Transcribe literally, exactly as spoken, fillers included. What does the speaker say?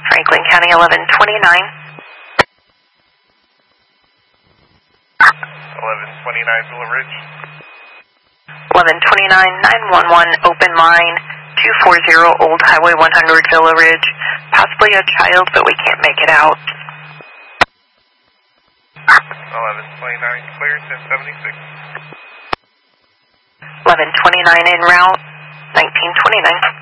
Franklin County eleven twenty-nine. eleven twenty-nine Villa Ridge. eleven twenty-nine, nine one one, open line, two forty Old Highway one hundred Villa Ridge. Possibly a child, but we can't make it out. eleven twenty-nine, clear, ten seventy-six. eleven twenty-nine en route, nineteen twenty-nine.